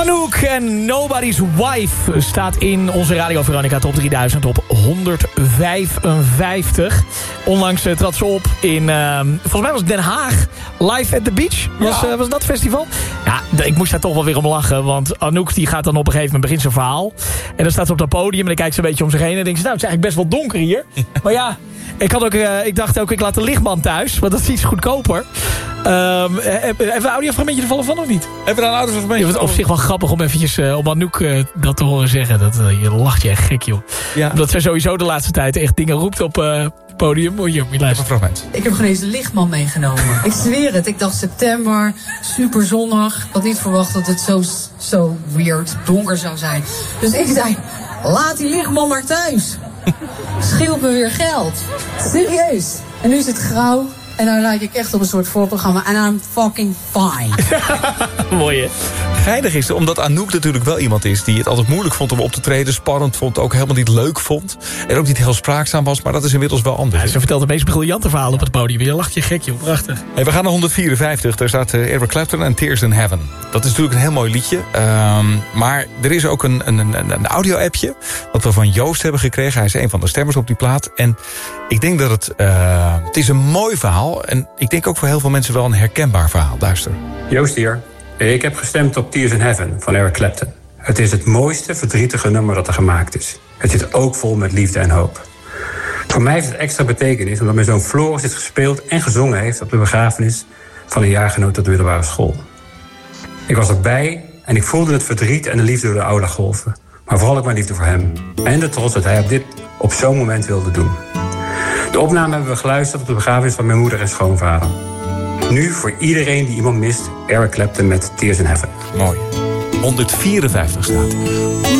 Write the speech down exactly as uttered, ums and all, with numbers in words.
Anouk en Nobody's Wife staat in onze Radio Veronica Top drieduizend op honderdvijfenvijftig. Onlangs uh, trad ze op in, uh, volgens mij was het Den Haag, Live at the Beach. Was, ja. uh, was dat festival? Ja, ik moest daar toch wel weer om lachen. Want Anouk die gaat dan op een gegeven moment begint zijn verhaal. En dan staat ze op dat podium en dan kijkt ze een beetje om zich heen. En denkt ze, nou het is eigenlijk best wel donker hier. Maar ja, ik, had ook, uh, ik dacht ook, ik laat de lichtman thuis. Want dat is iets goedkoper. Um, even een audiofragmentje ervan van of niet? Even een audiofragmentje. Het is op zich wel grappig om eventjes uh, om Anouk uh, dat te horen zeggen. Dat, uh, je lacht je echt gek, joh. Ja. Omdat zij sowieso de laatste tijd echt dingen roept op uh, het podium. Moet je, moet je luisteren. Fragment. Ik heb geen eens de lichtman meegenomen. Ik zweer het. Ik dacht september, super zonnig. Ik had niet verwacht dat het zo, zo weird donker zou zijn. Dus ik zei, laat die lichtman maar thuis. Scheelt me weer geld. Serieus. En nu is het grauw. En dan lijk ik echt op een soort voorprogramma. En I'm fucking fine. Mooi, hè? Geinig is het, omdat Anouk natuurlijk wel iemand is die het altijd moeilijk vond om op te treden. Spannend vond, ook helemaal niet leuk vond. En ook niet heel spraakzaam was, maar dat is inmiddels wel anders. Ja, ze vertelt de meest briljante verhalen op het podium. Je lacht je gek, joh. Prachtig. Hey, we gaan naar honderdvierenvijftig. Daar staat uh, Eric Clapton en Tears in Heaven. Dat is natuurlijk een heel mooi liedje. Um, maar er is ook een, een, een, een audio-appje dat we van Joost hebben gekregen. Hij is een van de stemmers op die plaat. En ik denk dat het... Uh, het is een mooi verhaal. En ik denk ook voor heel veel mensen wel een herkenbaar verhaal. Luister. Joost hier. Ik heb gestemd op Tears in Heaven van Eric Clapton. Het is het mooiste verdrietige nummer dat er gemaakt is. Het zit ook vol met liefde en hoop. Voor mij heeft het extra betekenis omdat mijn zoon Floris dit gespeeld en gezongen heeft op de begrafenis van een jaargenoot op de middelbare school. Ik was erbij en ik voelde het verdriet en de liefde door de aula golven. Maar vooral ook mijn liefde voor hem. En de trots dat hij op dit op zo'n moment wilde doen. De opname hebben we geluisterd op de begrafenis van mijn moeder en schoonvader. Nu voor iedereen die iemand mist, Eric Clapton met Tears in Heaven. Mooi. honderdvierenvijftig staat.